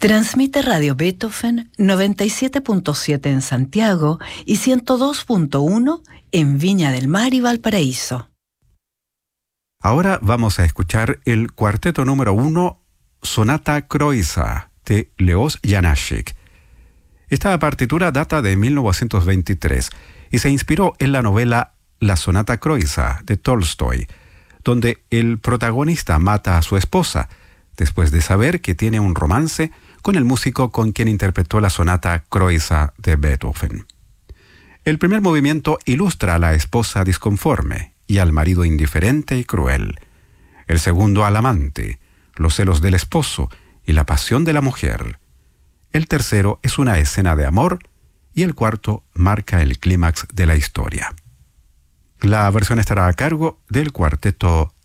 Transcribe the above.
Transmite Radio Beethoven 97.7 en Santiago y 102.1 en Viña del Mar y Valparaíso. Ahora vamos a escuchar el cuarteto número 1, Sonata Croisa, de Leos Janáček. Esta partitura data de 1923 y se inspiró en la novela La Sonata Croisa, de Tolstoy, donde el protagonista mata a su esposa después de saber que tiene un romance con el músico con quien interpretó la Sonata Croisa de Beethoven. El primer movimiento ilustra a la esposa disconforme y al marido indiferente y cruel. El segundo al amante, los celos del esposo y la pasión de la mujer. El tercero es una escena de amor y el cuarto marca el clímax de la historia. La versión estará a cargo del cuarteto